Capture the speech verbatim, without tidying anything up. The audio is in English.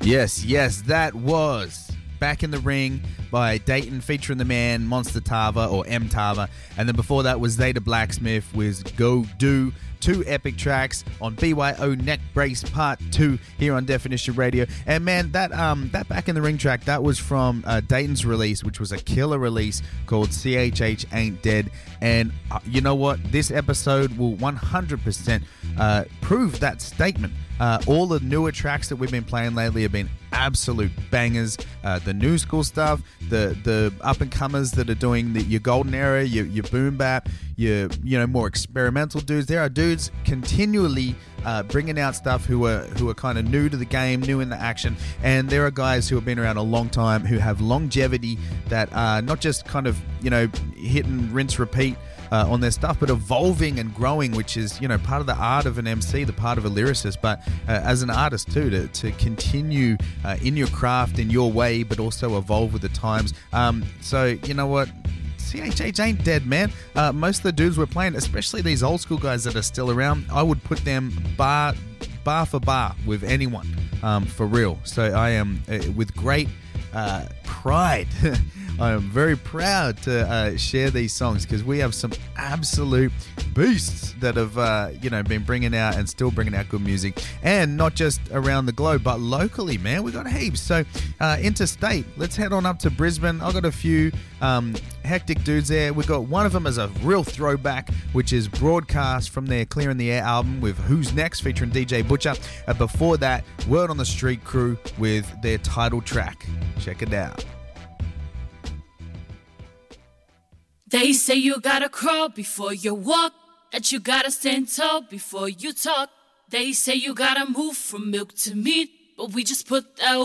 Yes, yes, that was Back in the Ring by Dayton featuring the man Monster Tava or M Tava. And then before that was Zeta Blacksmith with Go Do. Two epic tracks on B Y O Neck Brace Part two here on Definition Radio. And man, that um that Back in the Ring track, that was from uh, Dayton's release, which was a killer release called C H H Ain't Dead. And uh, you know what? This episode will one hundred percent uh, prove that statement. Uh, all the newer tracks that we've been playing lately have been absolute bangers. Uh, the new school stuff, the the up and comers that are doing the, your golden era, your, your boom bap, your you know more experimental dudes. There are dudes continually uh, bringing out stuff who are who are kind of new to the game, new in the action, and there are guys who have been around a long time who have longevity that are not just kind of you know hit and rinse repeat. Uh, on their stuff, but evolving and growing, which is, you know, part of the art of an M C, the part of a lyricist, but uh, as an artist too, to, to continue uh, in your craft, in your way, but also evolve with the times. Um, so, you know what? C H H ain't dead, man. Uh, most of the dudes we're playing, especially these old school guys that are still around, I would put them bar, bar for bar with anyone, um, for real. So I am, uh, with great uh, pride, I am very proud to uh, share these songs because we have some absolute beasts that have, uh, you know, been bringing out and still bringing out good music, and not just around the globe, but locally, man. We got heaps. So, uh, interstate. Let's head on up to Brisbane. I got a few um, hectic dudes there. We got one of them as a real throwback, which is Broadcast from their Clear in the Air album with Who's Next featuring D J Butcher. Uh, before that, Word on the Street Crew with their title track. Check it out. They say you gotta crawl before you walk, that you gotta stand tall before you talk. They say you gotta move from milk to meat, but we just put that